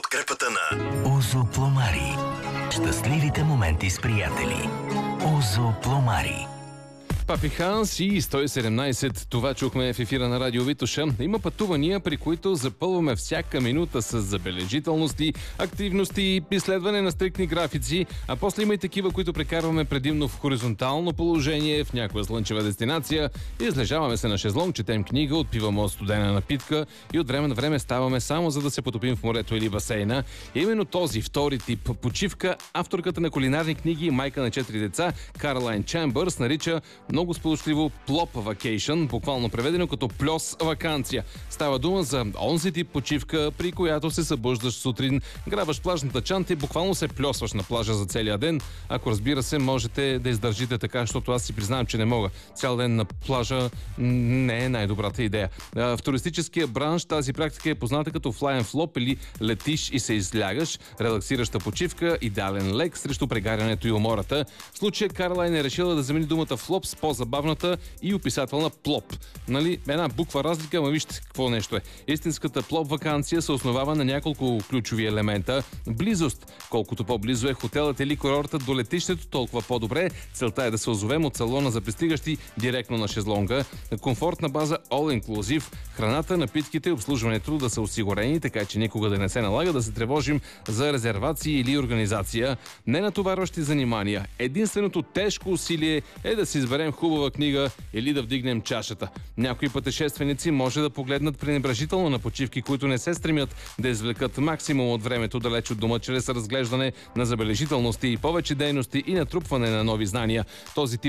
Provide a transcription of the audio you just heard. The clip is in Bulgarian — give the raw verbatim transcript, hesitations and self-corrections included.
подкрепата на Озо Пломари. Щастливите моменти с приятели. Озо Пломари. Папи Ханс и сто и седемнайсет. Това чухме в ефира на Радио Витоша. Има пътувания, при които запълваме всяка минута с забележителности, активности и изследване на стриктни графици, а после има и такива, които прекарваме предимно в хоризонтално положение, в някоя слънчева дестинация, излежаваме се на шезлонг, четем книга, отпиваме от студена напитка и от време на време ставаме само за да се потопим в морето или басейна. И именно този втори тип почивка авторката на кулинарни книги и майка на четири деца Каролайн Чембърс нарича много сполучливо Plop Vacation, буквално преведено като плюс ваканция. Става дума за онзи тип почивка, при която се събуждаш сутрин, грабаш плажната чанта и буквално се плесваш на плажа за целия ден. Ако, разбира се, можете да издържите така, защото аз си признавам, че не мога. Цял ден на плажа не е най-добрата идея. В туристическия бранш тази практика е позната като fly and flop или летиш и се излягаш, релаксираща почивка, идеален лек срещу прегарянето и умората. В случая Каролайн е решила да замени думата flop с по-забавната и описателна плоп. Нали, една буква разлика, ама вижте какво нещо е. Истинската плоп ваканция се основава на няколко ключови елемента. Близост. Колкото по-близо е хотелът или курортът до летището, толкова по-добре. Целта е да се озовем от салона за пристигащи директно на шезлонга. Комфортна база all inclusive. Храната, напитките и обслужването да са осигурени, така че никога да не се налага да се тревожим за резервации или организация. Ненатоварващи занимания. Единственото тежко усилие е да си изберем хубава книга или да вдигнем чашата. Някои пътешественици може да погледнат пренебрежително на почивки, които не се стремят да извлекат максимум от времето далеч от дома чрез разглеждане на забележителности и повече дейности и натрупване на нови знания. Този тип